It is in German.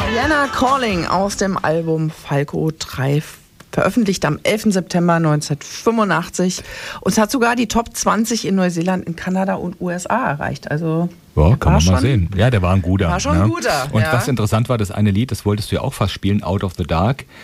Vienna Calling aus dem Album Falco 3, veröffentlicht am 11. September 1985. Und es hat sogar die Top 20 in Neuseeland, in Kanada und USA erreicht. Also ja, kann man mal sehen. Ja, der war ein guter. War schon ein guter. Und was interessant war, das eine Lied, das wolltest du ja auch fast spielen, Out of the Dark.